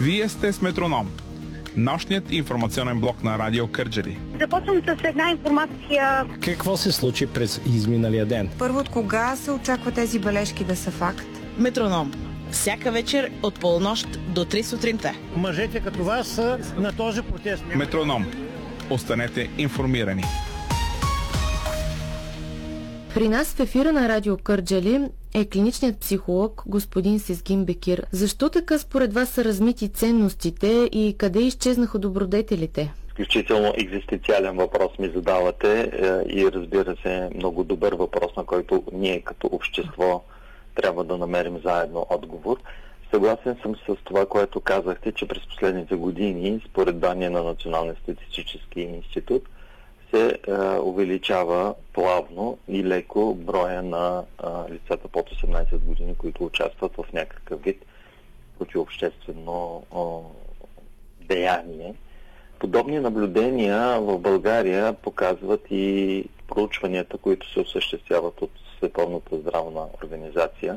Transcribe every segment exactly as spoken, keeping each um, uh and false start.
Вие сте с Метроном, нощният информационен блок на Радио Кърджали. Започвам с една информация. Какво се случи през изминалия ден? Първо, от кога се очаква тези бележки да са факт? Метроном. Всяка вечер от полунощ до три сутринта. Мъжете като вас са на този протест. Метроном. Останете информирани. При нас в ефира на Радио Кърджали е клиничният психолог господин Сезгин Бекир. Защо така според вас са размити ценностите и къде изчезнаха добродетелите? Изключително екзистенциален въпрос ми задавате и разбира се много добър въпрос, на който ние като общество трябва да намерим заедно отговор. Съгласен съм с това, което казахте, че през последните години, според данни на Националния статистически институт, се е, увеличава плавно и леко броя на е, лицата под осемнайсет години, които участват в някакъв вид противообществено е, деяние. Подобни наблюдения в България показват и проучванията, които се осъществяват от Световната здравна организация,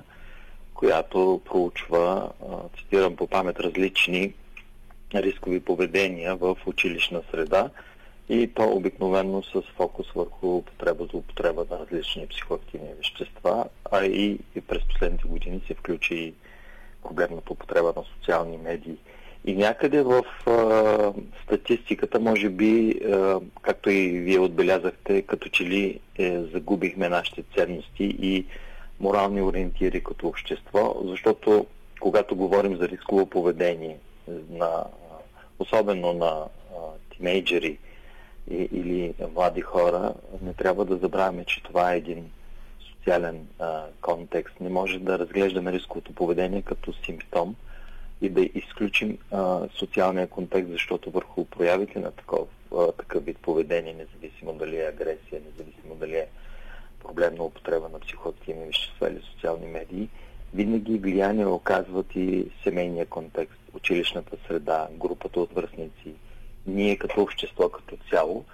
която проучва, цитирам по памет, различни рискови поведения в училищна среда и то обикновено с фокус върху употреба за употреба на различни психоактивни вещества, а и, и през последните години се включи и проблемната употреба на социални медии. И някъде в а, статистиката, може би, а, както и вие отбелязахте, като че ли е, загубихме нашите ценности и морални ориентири като общество, защото когато говорим за рисково поведение, на, особено на а, тинейджери и, или млади хора, не трябва да забравяме, че това е един социален а, контекст. Не може да разглеждаме рисковото поведение като симптом и да изключим а, социалния контекст, защото върху проявите на такъв, а, такъв вид поведение, независимо дали е агресия, независимо дали е проблемна употреба на психоактивни вещества или социални медии, винаги влияние оказват и семейния контекст, училищната среда, групата от връстници, ние като общество като цяло.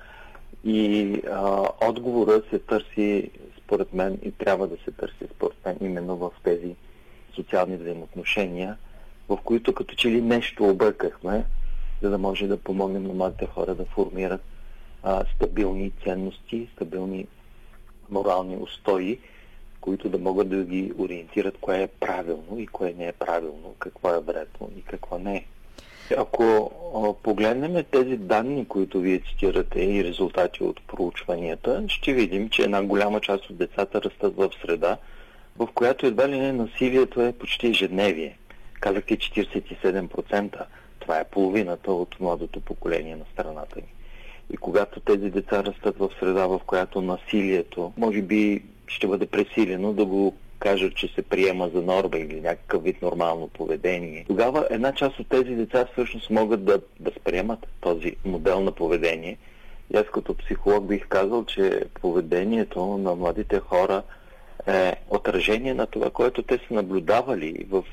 И а, отговора се търси, според мен, и трябва да се търси, според мен, именно в тези социални взаимоотношения, в които като че ли нещо объркахме, за да може да помогнем на младите хора да формират а, стабилни ценности, стабилни морални устои, които да могат да ги ориентират кое е правилно и кое не е правилно, какво е вредно и какво не е. Ако а, погледнем тези данни, които вие цитирате и резултати от проучванията, ще видим, че една голяма част от децата растат в среда, в която едва ли не насилието е почти ежедневие. Казахте четирийсет и седем процента. Това е половината от младото поколение на страната ни. И когато тези деца растат в среда, в която насилието може би ще бъде пресилено, да го кажат, че се приема за норма или някакъв вид нормално поведение, тогава една част от тези деца всъщност могат да, да сприемат този модел на поведение. И аз като психолог бих казал, че поведението на младите хора е отражение на това, което те са наблюдавали в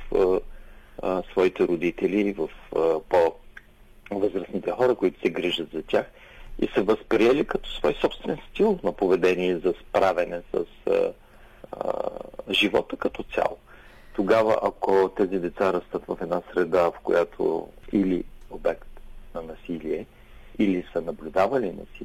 а, своите родители, в а, по-възрастните хора, които се грижат за тях и са възприели като свой собствен стил на поведение за справяне с а, а, живота като цяло. Тогава, ако тези деца растат в една среда, в която или обект на насилие, или са наблюдавали насилие,